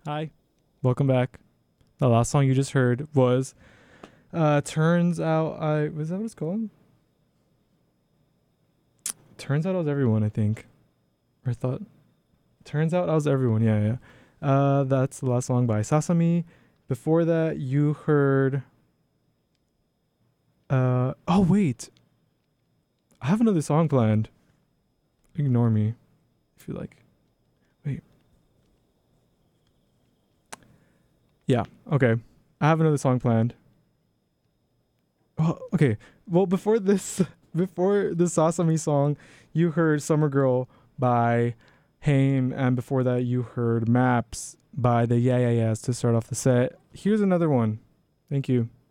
Hi, welcome back. The last song you just heard was Turns Out I was that what it's called? Turns Out I Was Everyone, I think. Or thought Turns Out I Was Everyone, yeah, yeah. That's the last song by Sasami. Before that you heard oh wait. I have another song planned. Ignore me if you like. Wait. Yeah, okay. I have another song planned. Oh, okay. Well, before this, before the Sasami song, you heard "Summer Girl" by Haim, and before that, you heard "Maps" by the Yeah Yeah Yeahs to start off the set. Here's another one. Thank you.